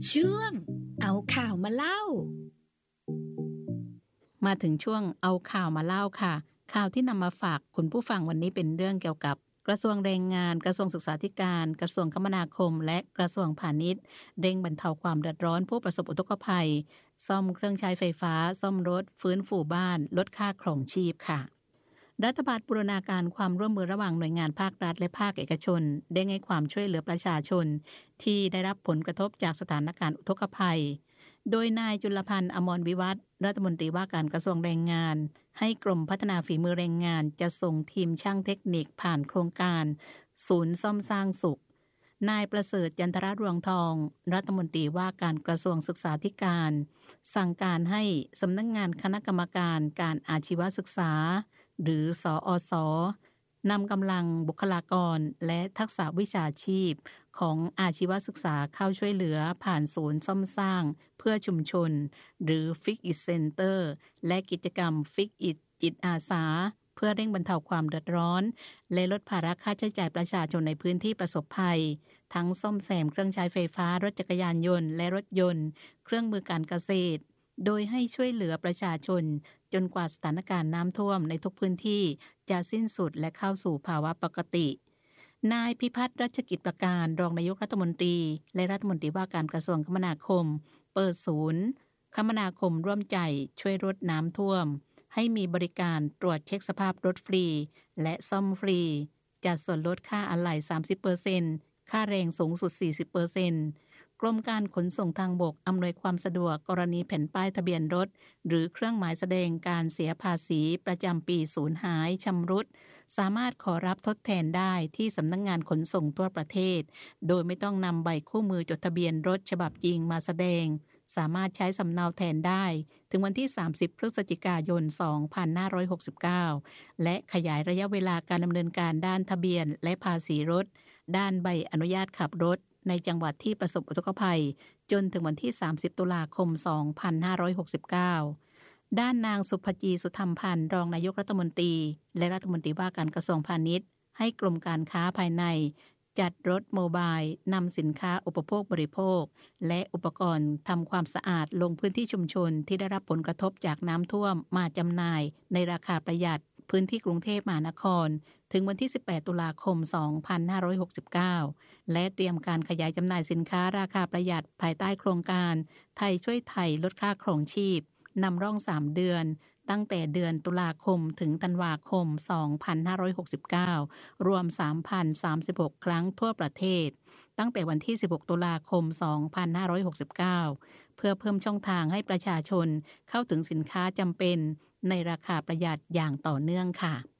ช่วงเอาข่าวมาเล่ามาถึงช่วงเอาข่าวมาเล่าค่ะข่าวที่นำมาฝากคุณผู้ฟังวันนี้เป็นเรื่องเกี่ยวกับกระทรวงแรงงานกระทรวงศึกษาธิการกระทรวงคมนาคมและกระทรวงพาณิชย์เร่งบรรเทาความเดือดร้อนผู้ประสบอุทกภัยซ่อมเครื่องใช้ไฟฟ้าซ่อมรถฟื้นฟูบ้านลดค่าครองชีพค่ะรัฐบาลบูรณาการความร่วมมือระหว่างหน่วยงานภาครัฐและภาคเอกชนได้ให้ความช่วยเหลือประชาชนที่ได้รับผลกระทบจากสถานการณ์อุทกภัยโดยนายจุลพันธ์อมรวิวัฒน์รัฐมนตรีว่าการกระทรวงแรงงานให้กรมพัฒนาฝีมือแรงงานจะส่งทีมช่างเทคนิคผ่านโครงการศูนย์ซ่อมสร้างสุขนายประเสริฐจันทรรวงทองรัฐมนตรีว่าการกระทรวงศึกษาธิการสั่งการให้สำนักงานคณะกรรมการการอาชีวศึกษาหรือสอศนำกำลังบุคลากรและทักษะวิชาชีพของอาชีวศึกษาเข้าช่วยเหลือผ่านศูนย์ซ่อมสร้างเพื่อชุมชนหรือ Fix It Center และกิจกรรม Fix It จิตอาสาเพื่อเร่งบรรเทาความเดือดร้อนและลดภาระค่าใช้จ่ายประชาชนในพื้นที่ประสบภัยทั้งซ่อมแซมเครื่องใช้ไฟฟ้ารถจักรยานยนต์และรถยนต์เครื่องมือการเกษตรโดยให้ช่วยเหลือประชาชนจนกว่าสถานการณ์น้ำท่วมในทุกพื้นที่จะสิ้นสุดและเข้าสู่ภาวะปกตินายพิพัฒน์รัชกิจประการรองนายกรัฐมนตรีและรัฐมนตรีว่าการกระทรวงคมนาคมเปิดศูนย์คมนาคมร่วมใจช่วยลดน้ำท่วมให้มีบริการตรวจเช็คสภาพรถฟรีและซ่อมฟรีจัดส่วนลดค่าอะไหล่ 30% ค่าแรงสูงสุด 40%กรมการขนส่งทางบกอำนวยความสะดวกกรณีแผ่นป้ายทะเบียนรถหรือเครื่องหมายแสดงการเสียภาษีประจำปีสูญหายชำรุดสามารถขอรับทดแทนได้ที่สำนักงานขนส่งทั่วประเทศโดยไม่ต้องนำใบคู่มือจดทะเบียนรถฉบับจริงมาแสดงสามารถใช้สำเนาแทนได้ถึงวันที่30พฤศจิกายน2569และขยายระยะเวลาการดำเนินการด้านทะเบียนและภาษีรถด้านใบอนุญาตขับรถในจังหวัดที่ประสบอุทกภัยจนถึงวันที่30ตุลาคม2569ด้านนางสุภจีสุธรรมพันธ์รองนายกรัฐมนตรีและรัฐมนตรีว่าการกระทรวงพาณิชย์ให้กรมการค้าภายในจัดรถโมบายนำสินค้าอุปโภคบริโภคและอุปกรณ์ทำความสะอาดลงพื้นที่ชุมชนที่ได้รับผลกระทบจากน้ำท่วมมาจำหน่ายในราคาประหยัดพื้นที่กรุงเทพมหานครถึงวันที่18ตุลาคม2569และเตรียมการขยายจำหน่ายสินค้าราคาประหยัดภายใต้โครงการไทยช่วยไทยลดค่าครองชีพนำร่อง3เดือนตั้งแต่เดือนตุลาคมถึงธันวาคม2569รวม 3,036 ครั้งทั่วประเทศตั้งแต่วันที่16ตุลาคม2569เพื่อเพิ่มช่องทางให้ประชาชนเข้าถึงสินค้าจำเป็นในราคาประหยัดอย่างต่อเนื่องค่ะ